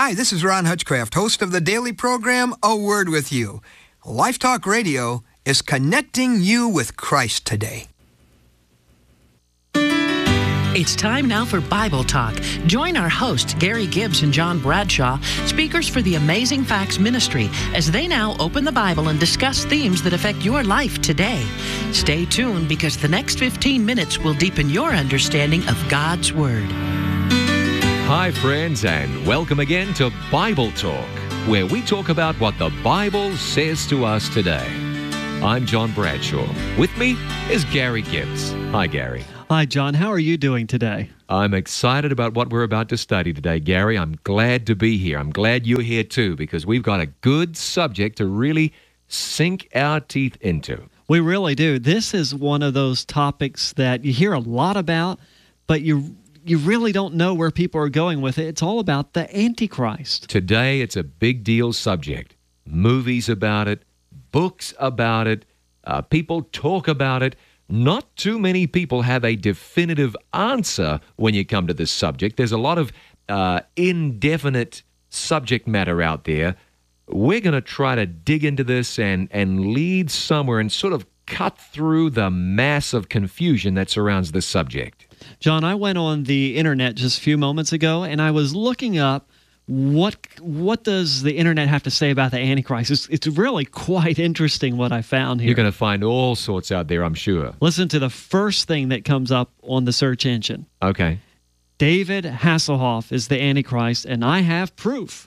Hi, this is Ron Hutchcraft, host of the daily program, A Word With You. Life Talk Radio is connecting you with Christ today. It's time now for Bible Talk. Join our hosts, Gary Gibbs and John Bradshaw, speakers for the Amazing Facts Ministry, as they now open the Bible and discuss themes that affect your life today. Stay tuned because the next 15 minutes will deepen your understanding of God's Word. Hi, friends, and welcome again to Bible Talk, where we talk about what the Bible says to us today. I'm John Bradshaw. With me is Gary Gibbs. Hi, Gary. Hi, John. How are you doing today? I'm excited about what we're about to study today, Gary. I'm glad to be here. I'm glad you're here too, because we've got a good subject to really sink our teeth into. We really do. This is one of those topics that you hear a lot about, but you really don't know where people are going with it. It's all about the Antichrist. Today, it's a big deal subject. Movies about it, books about it, people talk about it. Not too many people have a definitive answer when you come to this subject. There's a lot of indefinite subject matter out there. We're going to try to dig into this and lead somewhere and sort of cut through the mass of confusion that surrounds this subject. John, I went on the internet just a few moments ago, and I was looking up what does the internet have to say about the Antichrist. It's really quite interesting what I found here. You're going to find all sorts out there, I'm sure. Listen to the first thing that comes up on the search engine. Okay. David Hasselhoff is the Antichrist, and I have proof.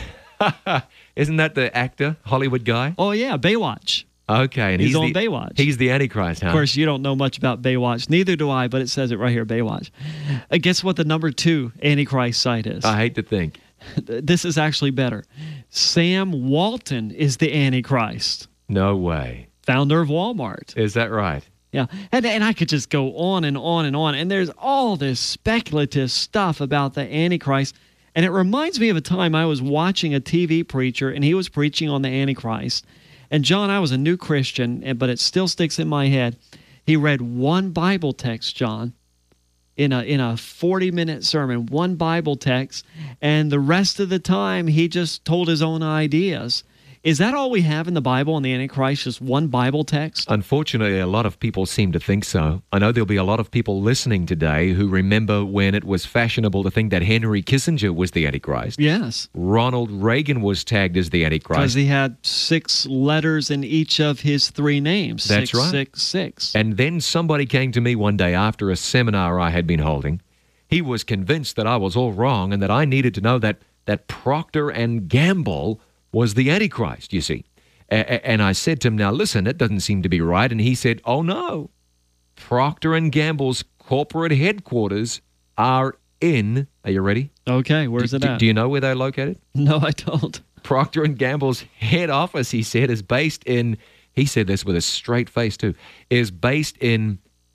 Isn't that the actor, Hollywood guy? Oh, yeah, Baywatch. Okay. And he's on Baywatch. He's the Antichrist, huh? Of course, you don't know much about Baywatch. Neither do I, but it says it right here, Baywatch. Guess what the number 2 Antichrist site is? I hate to think. This is actually better. Sam Walton is the Antichrist. No way. Founder of Walmart. Is that right? Yeah. And I could just go on and on and on. And there's all this speculative stuff about the Antichrist. And it reminds me of a time I was watching a TV preacher, and he was preaching on the Antichrist. And John, I was a new Christian, but it still sticks in my head. He read one Bible text, John, in a 40-minute sermon, one Bible text, and the rest of the time he just told his own ideas. Is that all we have in the Bible on the Antichrist, just one Bible text? Unfortunately, a lot of people seem to think so. I know there'll be a lot of people listening today who remember when it was fashionable to think that Henry Kissinger was the Antichrist. Yes. Ronald Reagan was tagged as the Antichrist. Because he had 6 letters in each of his 3 names. That's right. 666. And then somebody came to me one day after a seminar I had been holding. He was convinced that I was all wrong and that I needed to know that Procter and Gamble was the Antichrist, you see. And I said to him, now listen, that doesn't seem to be right. And he said, oh no, Procter & Gamble's corporate headquarters are in, are you ready? Okay, where's it at? Do you know where they're located? No, I don't. Procter & Gamble's head office, he said, is based in, he said this with a straight face too, is based in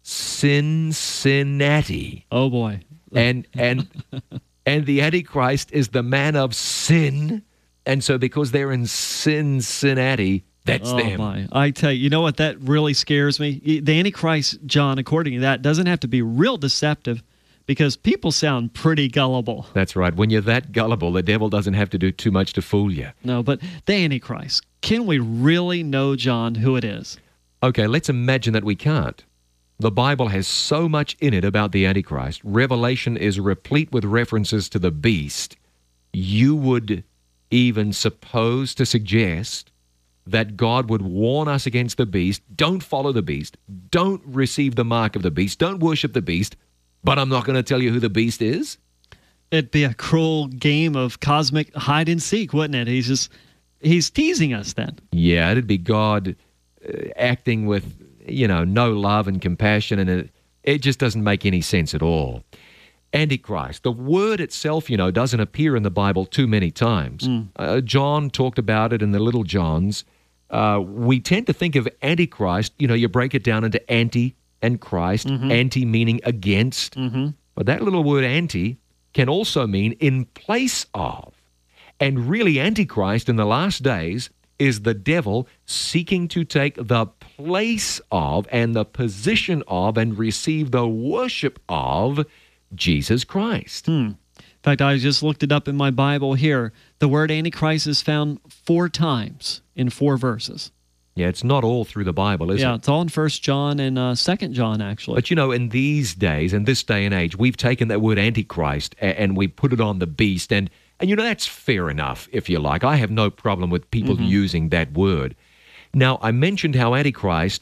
Cincinnati. Oh boy. And the Antichrist is the man of sin. And so because they're in Cincinnati, that's them. My. I tell you, you know what? That really scares me. The Antichrist, John, according to that, doesn't have to be real deceptive because people sound pretty gullible. That's right. When you're that gullible, the devil doesn't have to do too much to fool you. No, but the Antichrist, can we really know, John, who it is? Okay, let's imagine that we can't. The Bible has so much in it about the Antichrist. Revelation is replete with references to the beast. You would even suppose to suggest that God would warn us against the beast. Don't follow the beast. Don't receive the mark of the beast. Don't worship the beast. But I'm not going to tell you who the beast is. It'd be a cruel game of cosmic hide and seek, wouldn't it? He's teasing us then. Yeah, it'd be God acting with, no love and compassion, and it just doesn't make any sense at all. Antichrist, the word itself, doesn't appear in the Bible too many times. John talked about it in the Little Johns. We tend to think of Antichrist, you break it down into anti and Christ, anti meaning against. But that little word anti can also mean in place of. And really, Antichrist in the last days is the devil seeking to take the place of and the position of and receive the worship of Jesus Christ. fact, I just looked it up in my Bible here. The word Antichrist is found 4 times in 4 verses. Yeah, it's not all through the Bible, is it? Yeah, it's all in 1 John and 2 John, actually. But in these days, in this day and age, we've taken that word Antichrist and we put it on the beast. And that's fair enough, if you like. I have no problem with people using that word. Now, I mentioned how Antichrist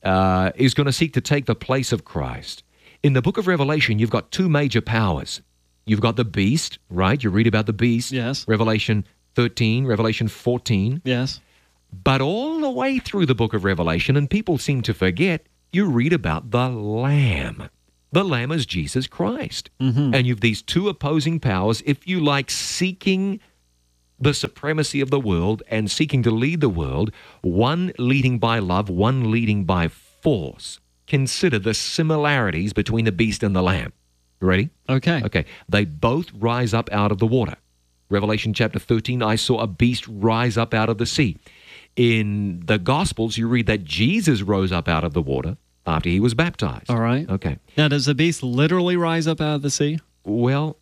is going to seek to take the place of Christ. In the book of Revelation, you've got 2 major powers. You've got the beast, right? You read about the beast. Yes. Revelation 13, Revelation 14. Yes. But all the way through the book of Revelation, and people seem to forget, you read about the Lamb. The Lamb is Jesus Christ. And you've these 2 opposing powers, if you like, seeking the supremacy of the world and seeking to lead the world, one leading by love, one leading by force. Consider the similarities between the beast and the Lamb. Ready? Okay. Okay. They both rise up out of the water. Revelation chapter 13, I saw a beast rise up out of the sea. In the Gospels, you read that Jesus rose up out of the water after he was baptized. All right. Okay. Now, does the beast literally rise up out of the sea? Well,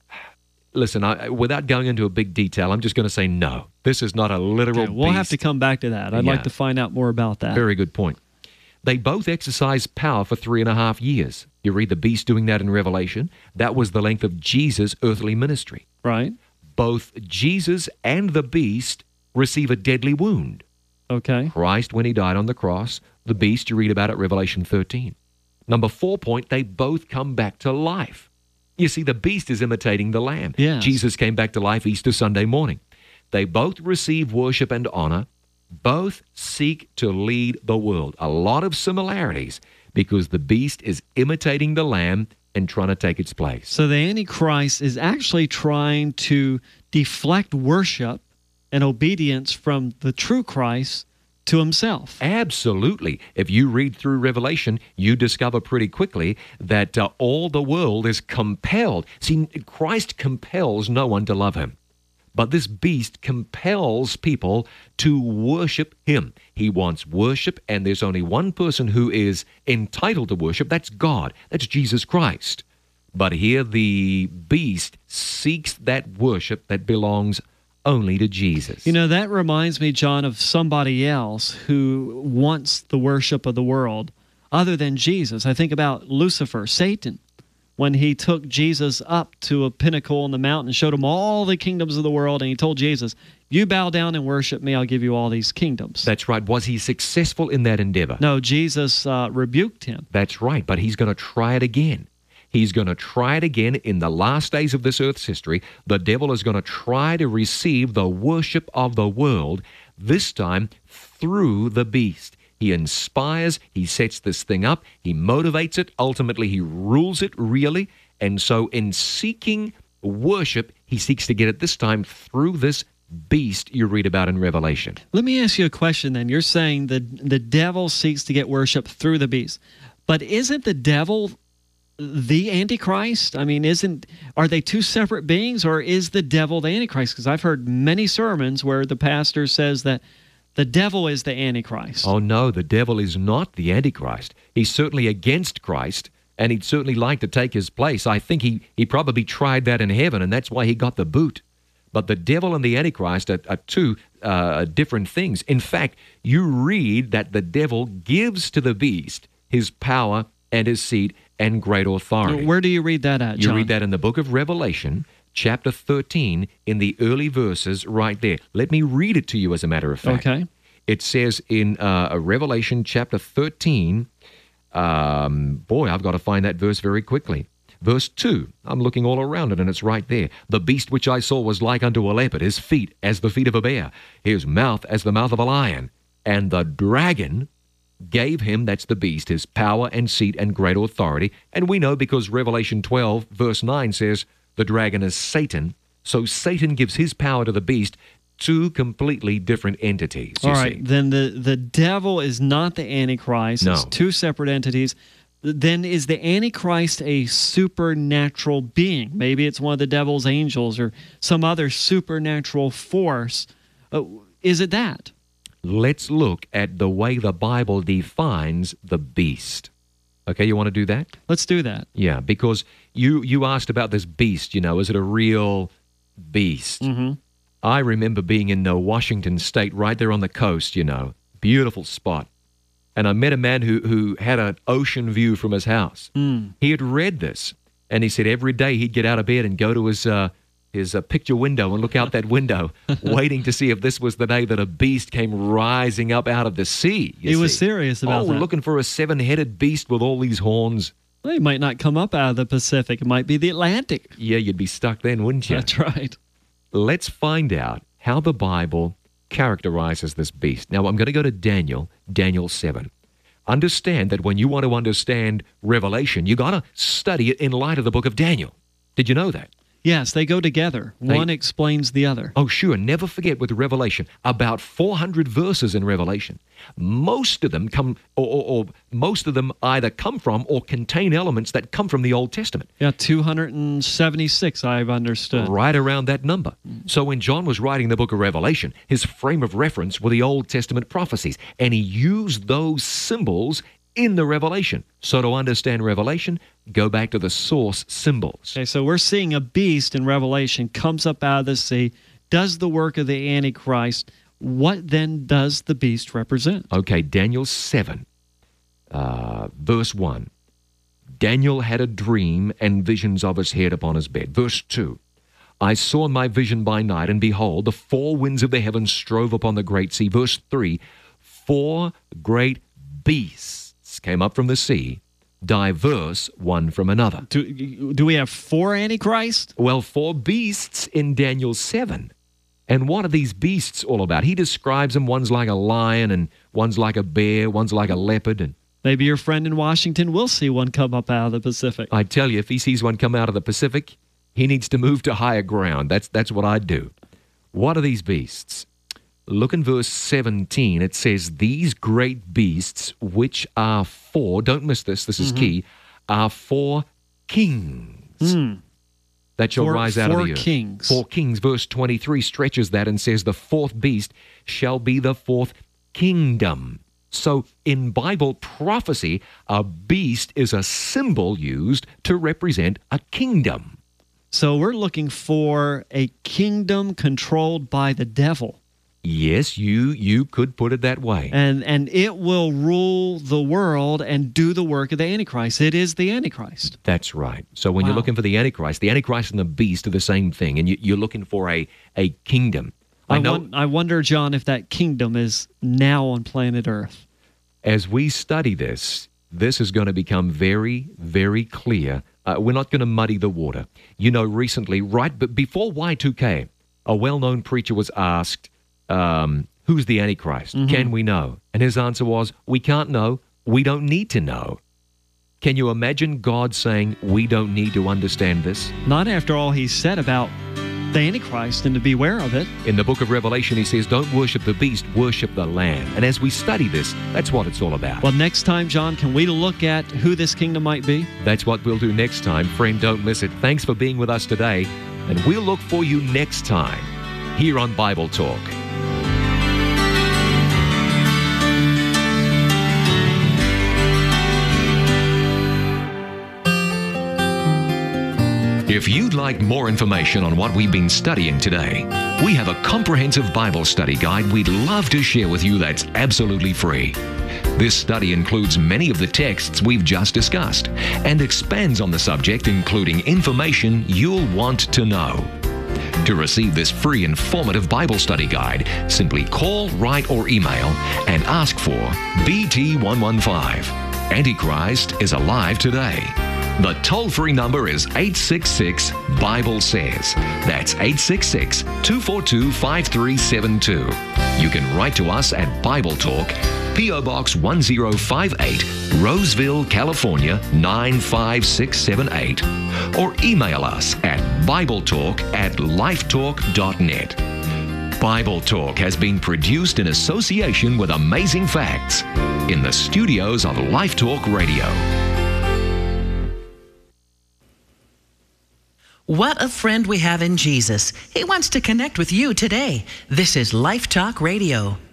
listen, without going into a big detail, I'm just going to say no. This is not a literal beast. We'll have to come back to that. I'd like to find out more about that. Very good point. They both exercised power for 3.5 years. You read the beast doing that in Revelation. That was the length of Jesus' earthly ministry. Right. Both Jesus and the beast receive a deadly wound. Okay. Christ, when he died on the cross, the beast, you read about it, Revelation 13. Number 4 point, they both come back to life. You see, the beast is imitating the Lamb. Yes. Jesus came back to life Easter Sunday morning. They both receive worship and honor. Both seek to lead the world. A lot of similarities because the beast is imitating the Lamb and trying to take its place. So the Antichrist is actually trying to deflect worship and obedience from the true Christ to himself. Absolutely. If you read through Revelation, you discover pretty quickly that all the world is compelled. See, Christ compels no one to love him. But this beast compels people to worship him. He wants worship, and there's only one person who is entitled to worship. That's God. That's Jesus Christ. But here the beast seeks that worship that belongs only to Jesus. That reminds me, John, of somebody else who wants the worship of the world other than Jesus. I think about Lucifer, Satan, when he took Jesus up to a pinnacle on the mountain and showed him all the kingdoms of the world, and he told Jesus, you bow down and worship me, I'll give you all these kingdoms. That's right. Was he successful in that endeavor? No, Jesus rebuked him. That's right, but he's going to try it again. He's going to try it again in the last days of this earth's history. The devil is going to try to receive the worship of the world, this time through the beast. He inspires, he sets this thing up, he motivates it, ultimately he rules it really. And so in seeking worship, he seeks to get it this time through this beast you read about in Revelation. Let me ask you a question then. You're saying the devil seeks to get worship through the beast. But isn't the devil the Antichrist? I mean, are they 2 separate beings, or is the devil the Antichrist? Because I've heard many sermons where the pastor says that the devil is the Antichrist. Oh, no, the devil is not the Antichrist. He's certainly against Christ, and he'd certainly like to take his place. I think he probably tried that in heaven, and that's why he got the boot. But the devil and the Antichrist are 2 different things. In fact, you read that the devil gives to the beast his power and his seat and great authority. Where do you read that at, John? You read that in the book of Revelation, chapter 13, in the early verses right there. Let me read it to you as a matter of fact. Okay. It says in Revelation chapter 13, I've got to find that verse very quickly. Verse 2, I'm looking all around it, and it's right there. The beast which I saw was like unto a leopard, his feet as the feet of a bear, his mouth as the mouth of a lion. And the dragon gave him, that's the beast, his power and seat and great authority. And we know because Revelation 12, verse 9 says, the dragon is Satan. So Satan gives his power to the beast, 2 completely different entities. All right, then the devil is not the Antichrist. No. It's 2 separate entities. Then is the Antichrist a supernatural being? Maybe it's one of the devil's angels or some other supernatural force. Is it that? Let's look at the way the Bible defines the beast. Okay, you want to do that? Let's do that. Yeah, because you asked about this beast, is it a real beast? Mm-hmm. I remember being in Washington State, right there on the coast, beautiful spot. And I met a man who had an ocean view from his house. He had read this, and he said every day he'd get out of bed and go to his picture window and look out that window, waiting to see if this was the day that a beast came rising up out of the sea. He was serious about that. Looking for a 7-headed beast with all these horns. Well, he might not come up out of the Pacific. It might be the Atlantic. Yeah, you'd be stuck then, wouldn't you? That's right. Let's find out how the Bible characterizes this beast. Now, I'm going to go to Daniel 7. Understand that when you want to understand Revelation, you got to study it in light of the book of Daniel. Did you know that? Yes, they go together. One explains the other. Oh, sure. Never forget with Revelation, about 400 verses in Revelation. Most of them come, or most of them either come from or contain elements that come from the Old Testament. Yeah, 276, I've understood. Right around that number. So when John was writing the book of Revelation, his frame of reference were the Old Testament prophecies, and he used those symbols in the Revelation. So to understand Revelation, go back to the source symbols. Okay, so we're seeing a beast in Revelation comes up out of the sea, does the work of the Antichrist. What then does the beast represent? Okay, Daniel 7, verse 1. Daniel had a dream and visions of his head upon his bed. Verse 2. I saw in my vision by night, and behold, the 4 winds of the heavens strove upon the great sea. Verse 3. 4 great beasts came up from the sea, diverse one from another. Do we have 4 Antichrists? Well, 4 beasts in Daniel 7. And what are these beasts all about? He describes them. One's like a lion, and one's like a bear, one's like a leopard. And maybe your friend in Washington will see one come up out of the Pacific. I tell you, if he sees one come out of the Pacific, he needs to move to higher ground. That's what I'd do. What are these beasts? Look in verse 17. It says, these great beasts, which are 4, don't miss this, this is key, are 4 kings that shall rise out of the earth. 4 kings. 4 kings. Verse 23 stretches that and says, the 4th beast shall be the 4th kingdom. So in Bible prophecy, a beast is a symbol used to represent a kingdom. So we're looking for a kingdom controlled by the devil. Yes, you could put it that way. And it will rule the world and do the work of the Antichrist. It is the Antichrist. That's right. So when you're looking for the Antichrist and the beast are the same thing, and you're looking for a kingdom. I wonder, John, if that kingdom is now on planet Earth. As we study this is going to become very, very clear. We're not going to muddy the water. Recently, but before Y2K, a well-known preacher was asked, who's the Antichrist? Can we know? And his answer was, we can't know. We don't need to know. Can you imagine God saying, we don't need to understand this? Not after all he said about the Antichrist and to beware of it. In the book of Revelation, he says, don't worship the beast, worship the Lamb. And as we study this, that's what it's all about. Well, next time, John, can we look at who this kingdom might be? That's what we'll do next time. Friend, don't miss it. Thanks for being with us today. And we'll look for you next time here on Bible Talk. If you'd like more information on what we've been studying today, we have a comprehensive Bible study guide we'd love to share with you that's absolutely free. This study includes many of the texts we've just discussed and expands on the subject, including information you'll want to know. To receive this free informative Bible study guide, simply call, write, or email and ask for BT115. Antichrist is alive today. The toll-free number is 866-BIBLE-SAYS. That's 866-242-5372. You can write to us at Bible Talk, P.O. Box 1058, Roseville, California 95678. Or email us at BibleTalk@lifetalk.net. Bible Talk has been produced in association with Amazing Facts in the studios of Life Talk Radio. What a friend we have in Jesus. He wants to connect with you today. This is Life Talk Radio.